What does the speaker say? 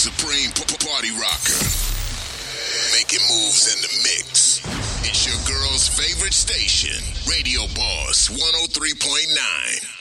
supreme party rocker. Making moves in the mix. It's your girl's favorite station, Radio Boss 103.9.